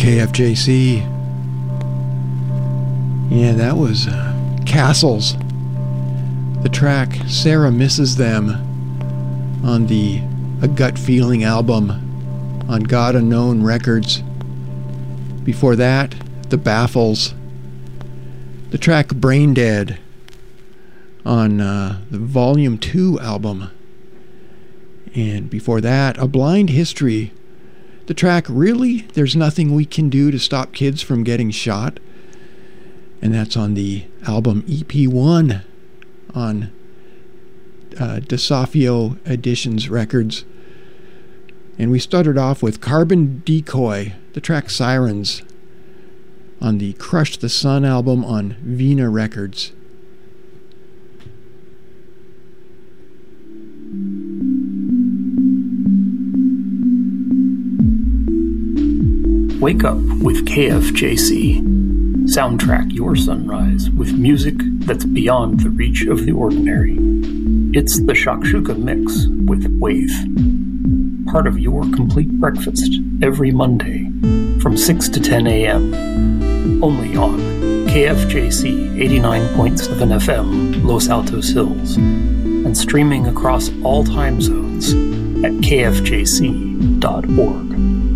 KFJC. Yeah, that was Castles. The track Sarah Misses Them on the A Gut Feeling album on God Unknown Records. Before that, The Baffles. The track Brain Dead on the Volume 2 album. And before that, A Blind History. The track Really There's Nothing We Can Do to Stop Kids from Getting Shot. And that's on the album EP1 on DeSafio Editions Records. And we started off with Carbon Decoy, the track Sirens, on the Crush the Sun album on Vina Records. Wake up with KFJC. Soundtrack your sunrise with music that's beyond the reach of the ordinary. It's the Shakshuka Mix with Wave. Part of your complete breakfast every Monday from 6 to 10 a.m. Only on KFJC 89.7 FM Los Altos Hills and streaming across all time zones at kfjc.org.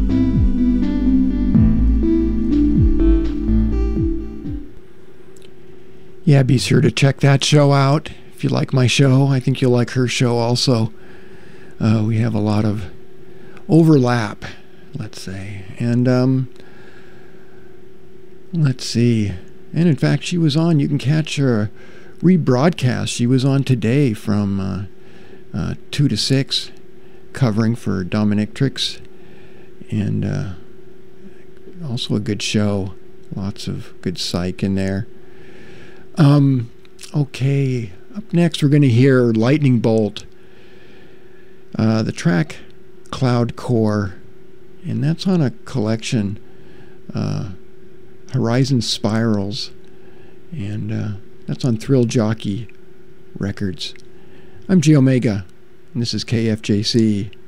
Yeah, be sure to check that show out. If you like my show, I think you'll like her show also. We have a lot of overlap, let's say. And let's see. And in fact, she was on, you can catch her rebroadcast. She was on today from 2 to 6, covering for Dominic Trix. And also a good show. Lots of good psych in there. Okay, up next we're going to hear Lightning Bolt, the track Cloud Core, and that's on a collection, Horizon Spirals, and that's on Thrill Jockey Records. I'm G Omega, and this is KFJC.